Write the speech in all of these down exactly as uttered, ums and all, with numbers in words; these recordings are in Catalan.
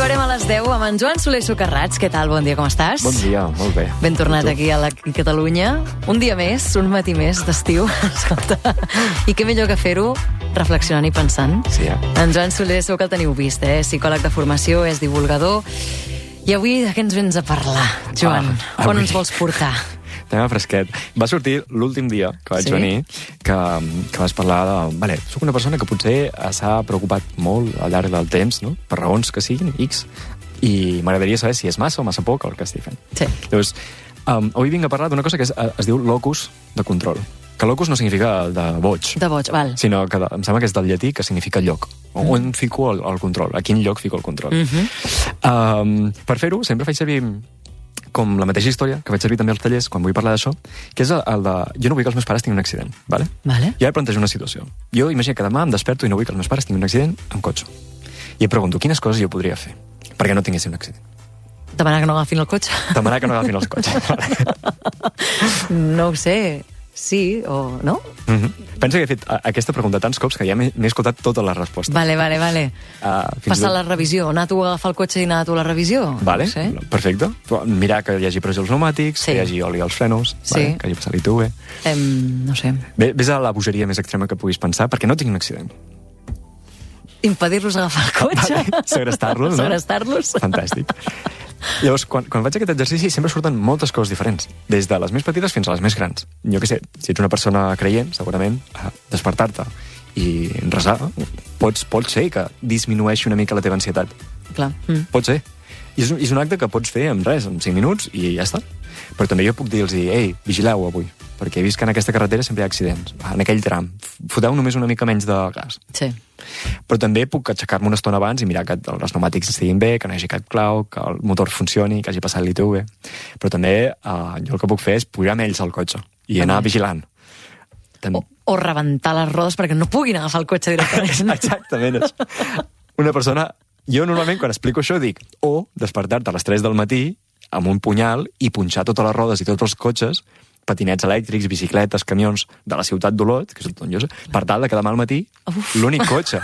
Arribarem a les deu amb en Joan Soler Socarrats. Què tal? Bon dia, com estàs? Bon dia, molt bé. Ben tornat aquí a la Catalunya. Un dia més, un matí més d'estiu. Escolta, i què millor que fer-ho reflexionant i pensant. Sí, eh? En Joan Soler segur que el teniu vist, eh? Psicòleg de formació, és divulgador. I avui de què ens vens a parlar, Joan? Ah, On ens vols portar? Tema fresquet. Va sortir l'últim dia que vaig Sí? venir que, que vas parlar de... Vale, soc una persona que potser s'ha preocupat molt al llarg del temps, no? Per raons que siguin, X, i m'agradaria saber si és massa o massa poc el que estic fent. Sí. Llavors, um, avui vinc a parlar d'una cosa que es, es diu locus de control. Que locus no significa de boig, De boig, val. sinó que de, em sembla que és del llatí, que significa lloc. Mm. On fico el, el control? A quin lloc fico el control? Mm -hmm. um, per fer-ho, sempre faig servir com la mateixa història que vaig servir també als tallers quan vull parlar d'això, que és el, el de... Jo no vull que els meus pares tinguin un accident, vale? Vale. I ara plantejo una situació. Jo imagino que demà em desperto i no vull que els meus pares tinguin un accident amb cotxe. I em pregunto, quines coses jo podria fer perquè no tinguessin un accident? Demanar que no agafin el cotxe? Demanar que no agafin els cotxes. No ho sé. Sí o no? Mm-hmm. Pensa que he fet aquesta pregunta tants cops que ja m'he escoltat totes les respostes. Vale, vale, vale. Uh, Passar tot... la revisió, anar tu a agafar el cotxe i anar tu a la revisió. Vale, No sé. perfecte. Mirar que hi hagi pressió als pneumàtics, Sí. que hi hagi oli als frenos, Sí. vale, que hagi passat l'I T V. Em, no sé. Bé, ves a la bogeria més extrema que puguis pensar perquè no tinc un accident. Impedir-los agafar el cotxe. Vale. Segrestar-los, no? Segrestar-los. Fantàstic. Llavors, quan, quan faig aquest exercici sempre surten moltes coses diferents, des de les més petites fins a les més grans. Jo què sé, si ets una persona creient, segurament, eh, despertar-te i resar, pots, pot ser que disminueixi una mica la teva ansietat. Clar. Mm. Pot ser. I és, un, és un acte que pots fer en res, en cinc minuts, i ja està. Però també jo puc dir-los, ei, vigileu avui, perquè he vist que en aquesta carretera sempre hi ha accidents. En aquell tram, foteu només una mica menys de gas. Sí. Però també puc aixecar-me una estona abans i mirar que els pneumàtics estiguin bé, que no hi hagi cap clau, que el motor funcioni, que hagi passat l'I T V. Però també eh, jo el que puc fer és pujar amb ells al cotxe i anar També. vigilant. Tam... O, o rebentar les rodes perquè no puguin agafar el cotxe directament. Exactament. Una persona... Jo normalment quan explico això dic o despertar-te a les tres del matí amb un punyal i punxar totes les rodes i tots els cotxes, patinets elèctrics, bicicletes, camions de la ciutat d'Olot, que és on jo sé, per tal de que demà al matí l'únic cotxe.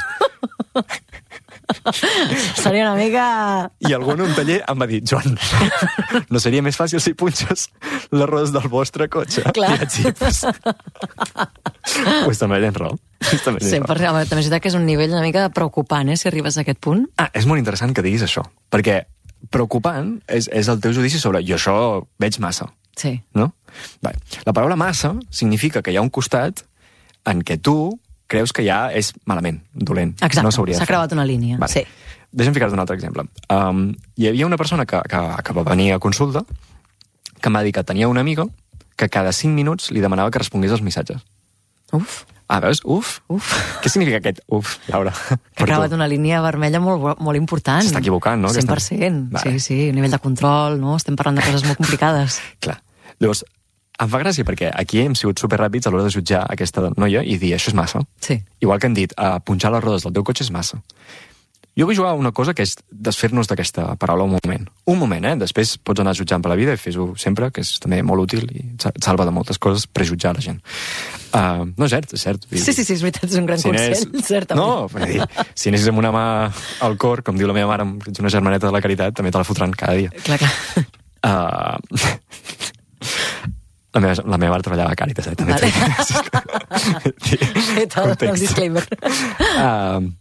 Seria una mica... I algú en un taller em va dir, Joan, no seria més fàcil si punxes les rodes del vostre cotxe? Clar. I vaig dir, pues... pues també tens raó. També tens Sí, raó. per, home, també és veritat que és un nivell una mica preocupant, eh, si arribes a aquest punt. Ah, és molt interessant que diguis això, perquè preocupant és, és el teu judici sobre jo això veig massa, Sí. no? Vale. La paraula massa significa que hi ha un costat en què tu creus que ja és malament, dolent. Exacte, no s'hauria de s'ha fer. creuat una línia. Vale. Sí. Deixa'm ficar-te un altre exemple. Um, hi havia una persona que, que, que va venir a consulta que em va dir que tenia un amigo que cada cinc minuts li demanava que respongués als missatges. Uf, Ah, veus? Uf. uf. Què significa aquest uf, Laura? Que ha Per creuat tu? una línia vermella molt, molt important. S'està equivocant, no? cent per Aquesta- cent. Vale. Sí, sí, nivell de control, no? Estem parlant de coses molt complicades. Clar. Llavors, em fa gràcia perquè aquí hem sigut superràpids a l'hora de jutjar aquesta noia i dir això és massa. Sí. Igual que hem dit, uh, punxar les rodes del teu cotxe és massa. Jo vull jugar a una cosa que és desfer-nos d'aquesta paraula un moment. Un moment, eh? Després pots anar jutjant per la vida i fes-ho sempre, que és també molt útil i et salva de moltes coses prejutjar la gent. Uh, no és cert, és cert. Sí, sí, sí, és veritat, és un gran Si consell, anés- certament. No, vull dir, si anessis amb una mà al cor, com diu la meva mare, amb ets una germaneta de la caritat, també te la fotran cada dia. Clar, clar. Uh, la, meva, la meva mare treballava a Càritas, eh? També Vale. t'he de dir. Fet el, el Context. disclaimer. Uh,